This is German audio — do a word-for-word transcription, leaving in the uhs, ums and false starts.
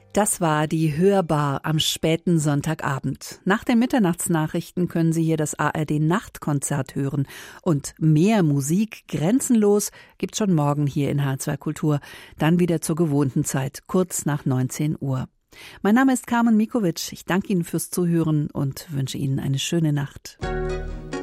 Das war die Hörbar am späten Sonntagabend. Nach den Mitternachtsnachrichten können Sie hier das A R D-Nachtkonzert hören. Und mehr Musik, grenzenlos, gibt's schon morgen hier in H zwei Kultur. Dann wieder zur gewohnten Zeit, kurz nach neunzehn Uhr. Mein Name ist Carmen Mikovic. Ich danke Ihnen fürs Zuhören und wünsche Ihnen eine schöne Nacht.